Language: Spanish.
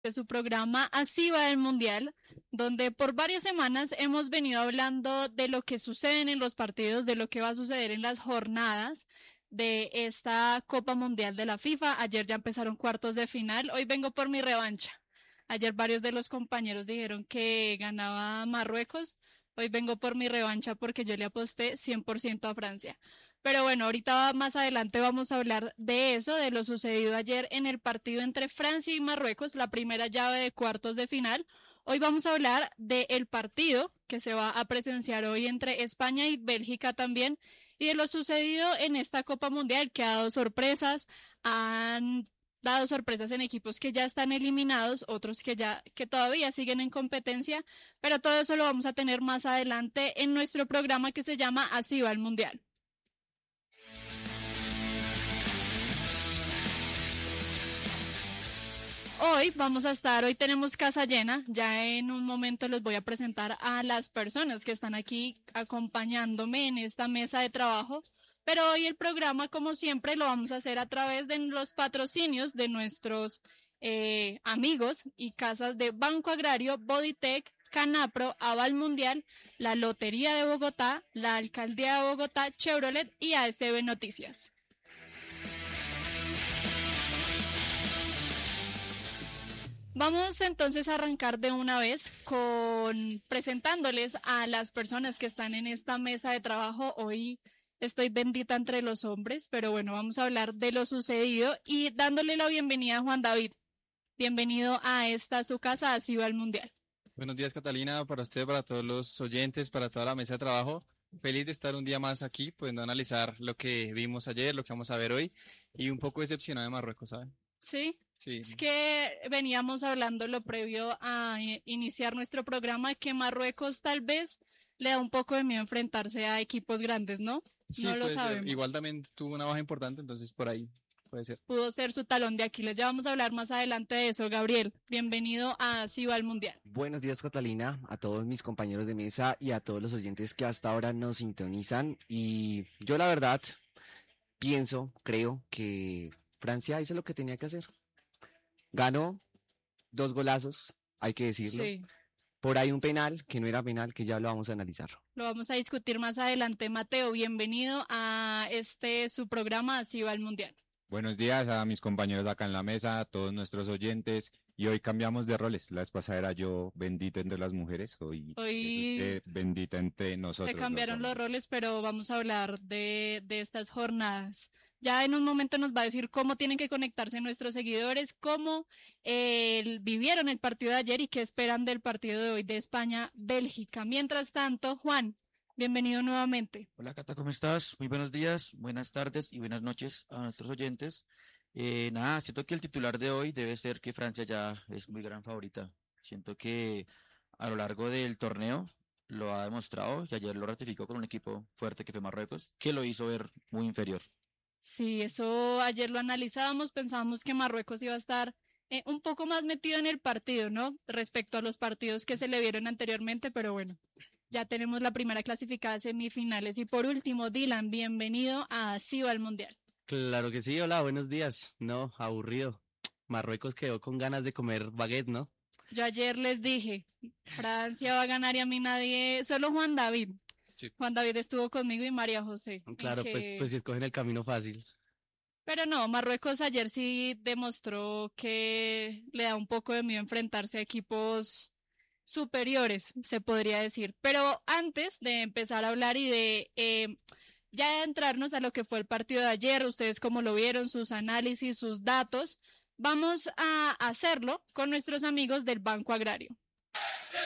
de su programa Así va el Mundial, donde por varias semanas hemos venido hablando de lo que sucede en los partidos, de lo que va a suceder en las jornadas de esta Copa Mundial de la FIFA. Ayer ya empezaron cuartos de final, hoy vengo por mi revancha. Ayer varios de los compañeros dijeron que ganaba Marruecos, hoy vengo por mi revancha porque yo le aposté 100% a Francia. Pero bueno, ahorita más adelante vamos a hablar de eso, de lo sucedido ayer en el partido entre Francia y Marruecos, la primera llave de cuartos de final. Hoy vamos a hablar del partido que se va a presenciar hoy entre España y Bélgica también, y de lo sucedido en esta Copa Mundial que ha dado sorpresas, han dado sorpresas en equipos que ya están eliminados, otros que todavía siguen en competencia, pero todo eso lo vamos a tener más adelante en nuestro programa que se llama Así va el Mundial. Hoy tenemos casa llena, ya en un momento les voy a presentar a las personas que están aquí acompañándome en esta mesa de trabajo, pero hoy el programa, como siempre, lo vamos a hacer a través de los patrocinios de nuestros amigos y casas de Banco Agrario, Bodytech, Canapro, Aval Mundial, la Lotería de Bogotá, la Alcaldía de Bogotá, Chevrolet y ASB Noticias. Vamos entonces a arrancar de una vez con presentándoles a las personas que están en esta mesa de trabajo. Hoy estoy bendita entre los hombres, pero bueno, vamos a hablar de lo sucedido y dándole la bienvenida a Juan David. Bienvenido a esta su casa, Así va el Mundial. Buenos días, Catalina, para usted, para todos los oyentes, para toda la mesa de trabajo. Feliz de estar un día más aquí, pudiendo analizar lo que vimos ayer, lo que vamos a ver hoy, y un poco decepcionado de Marruecos, ¿saben? Sí. Sí. Es que veníamos hablando lo previo a iniciar nuestro programa, que Marruecos tal vez le da un poco de miedo enfrentarse a equipos grandes, ¿no? Sí, No lo puede ser. sabemos. Igual también tuvo una baja importante, entonces por ahí puede ser. Pudo ser su talón de Aquiles. Ya vamos a hablar más adelante de eso. Gabriel, bienvenido a Así va el Mundial. Buenos días, Catalina, a todos mis compañeros de mesa y a todos los oyentes que hasta ahora nos sintonizan. Y yo la verdad creo que Francia hizo lo que tenía que hacer. Ganó 2 golazos, hay que decirlo. Sí, Por ahí un penal que no era penal, que ya lo vamos a analizar. lo vamos a discutir más adelante. Mateo, bienvenido a su programa Así va el Mundial. Buenos días a mis compañeros acá en la mesa, a todos nuestros oyentes. Y hoy cambiamos de roles. La vez pasada era yo bendito entre las mujeres, hoy es usted bendita entre nosotros. Se cambiaron los hombres. roles, pero vamos a hablar de estas jornadas. Ya en un momento nos va a decir cómo tienen que conectarse nuestros seguidores, cómo vivieron el partido de ayer y qué esperan del partido de hoy de España-Bélgica. Mientras tanto, Juan, bienvenido nuevamente. Hola Cata, ¿cómo estás? Muy buenos días, buenas tardes y buenas noches a nuestros oyentes. Siento que el titular de hoy debe ser que Francia ya es muy gran favorita. Siento que a lo largo del torneo lo ha demostrado y ayer lo ratificó con un equipo fuerte que fue Marruecos, que lo hizo ver muy inferior. Sí, eso ayer lo analizábamos, pensábamos que Marruecos iba a estar un poco más metido en el partido, ¿no? Respecto a los partidos que se le vieron anteriormente, pero bueno, ya tenemos la primera clasificada a semifinales. Y por último, Dylan, bienvenido a Así va el Mundial. Claro que sí, hola, buenos días. No, aburrido. Marruecos quedó con ganas de comer baguette, ¿no? Yo ayer les dije, Francia va a ganar y a mí nadie, solo Juan David. Sí. Juan David estuvo conmigo y María José. Claro, pues si escogen el camino fácil. Pero no, Marruecos ayer sí demostró que le da un poco de miedo enfrentarse a equipos superiores, se podría decir. Pero antes de empezar a hablar y de ya entrarnos a lo que fue el partido de ayer, ustedes cómo lo vieron, sus análisis, sus datos, vamos a hacerlo con nuestros amigos del Banco Agrario.